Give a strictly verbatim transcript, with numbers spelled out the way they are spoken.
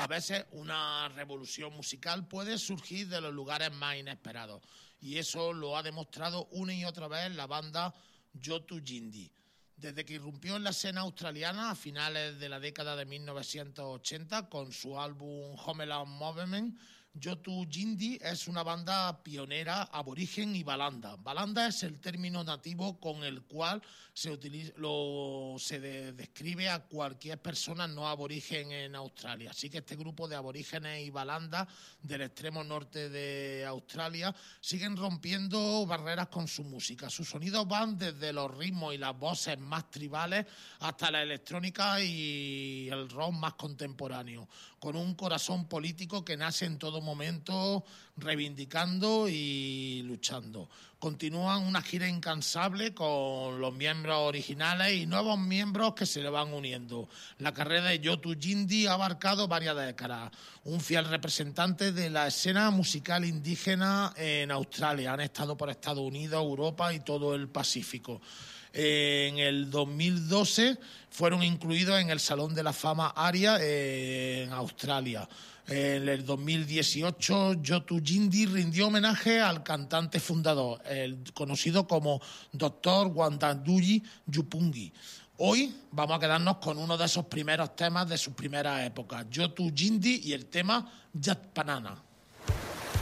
A veces una revolución musical puede surgir de los lugares más inesperados, y eso lo ha demostrado una y otra vez la banda Yotu Yindi. Desde que irrumpió en la escena australiana a finales de la década de mil novecientos ochenta con su álbum Homeland Movement, Yotu Yindi es una banda pionera, aborigen y balanda. Balanda es el término nativo con el cual se, utiliza, lo, se de, describe a cualquier persona no aborigen en Australia. Así que este grupo de aborígenes y balandas del extremo norte de Australia siguen rompiendo barreras con su música. Sus sonidos van desde los ritmos y las voces más tribales hasta la electrónica y el rock más contemporáneo, con un corazón político que nace en todo momento reivindicando y luchando. Continúan una gira incansable con los miembros originales y nuevos miembros que se le van uniendo. La carrera de Yotu Yindi ha abarcado varias décadas. Un fiel representante de la escena musical indígena en Australia. Han estado por Estados Unidos, Europa y todo el Pacífico. En el dos mil doce fueron incluidos en el Salón de la Fama ARIA en Australia. En el dos mil dieciocho, Yotu Yindi rindió homenaje al cantante fundador, el conocido como doctor Wandaduri Yupungi. Hoy vamos a quedarnos con uno de esos primeros temas de sus primeras épocas, Yotu Yindi y el tema Yat Panana.